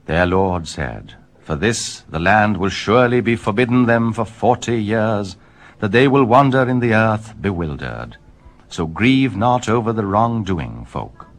Their Lord said, For this the land will surely be forbidden them for 40 years, that they will wander in the earth bewildered. So grieve not over the wrongdoing folk.